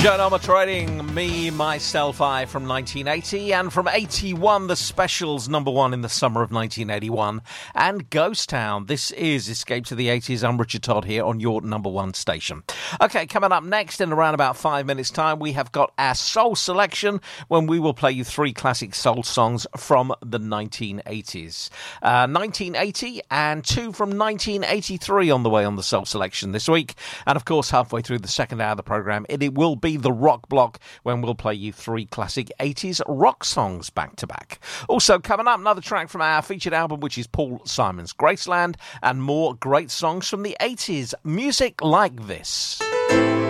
Joan Armatrading, Me, Myself, I from 1980, and from 81, The Specials, number one in the summer of 1981, and Ghost Town. This is Escape to the 80s. I'm Richard Todd here on your number one station. Okay, coming up next in around about 5 minutes' time, we have got our soul selection when we will play you three classic soul songs from the 1980s. 1980 and two from 1983 on the way on the soul selection this week. And of course, halfway through the second hour of the programme, it will be the rock block when we'll play you three classic 80s rock songs back to back. Also coming up, another track from our featured album, which is Paul Simon's Graceland, and more great songs from the 80s. Music like this.